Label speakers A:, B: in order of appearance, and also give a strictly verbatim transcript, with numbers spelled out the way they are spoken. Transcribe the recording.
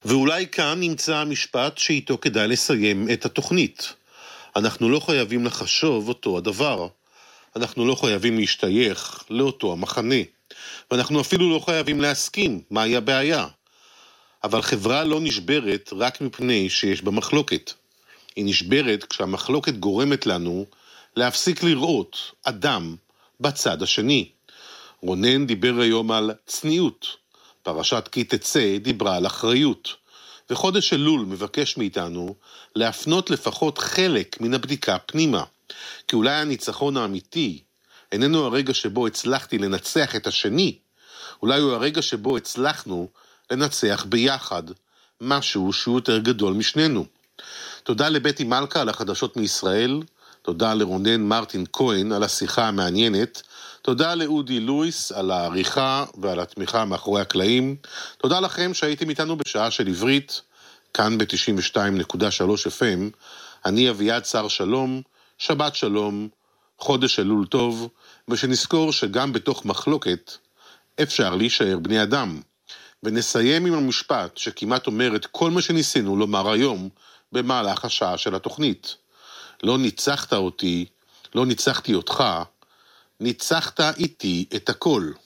A: ואולי כאן נמצא המשפט שאיתו כדאי לסיים את התוכנית. אנחנו לא חייבים לחשוב אותו הדבר. אנחנו לא חייבים להשתייך לאותו המחנה. ואנחנו אפילו לא חייבים להסכים מהי הבעיה. אבל חברה לא נשברת רק מפני שיש בה מחלוקת. היא נשברת כשהמחלוקת גורמת לנו להפסיק לראות אדם בצד השני. רונן דיבר היום על צניעות. פרשת כי תצא דיברה על אחריות. וחודש אלול מבקש מאיתנו להפנות לפחות חלק מן הבדיקה פנימה. כי אולי הניצחון האמיתי איננו הרגע שבו הצלחתי לנצח את השני, אולי הוא הרגע שבו הצלחנו לנצח ביחד משהו שהוא יותר גדול משנינו. תודה לבטי מלכה על החדשות מישראל, תודה לרונן מרטין כהן על השיחה המעניינת, תודה לאודי לואיס על העריכה ועל התמיכה מאחורי הקלעים, תודה לכם שהייתם איתנו בשעה של עברית, כאן ב-תשעים ושתיים נקודה שלוש אף אם, אני אביעד שר שלום, שבת שלום, חודש אלול טוב, ושנזכור שגם בתוך מחלוקת אפשר להישאר בני אדם. ונסיים עם המשפט שכמעט אומר את כל מה שניסינו לומר היום במהלך השעה של התוכנית. לא ניצחת אותי, לא ניצחתי אותך, ניצחת איתי את הכל.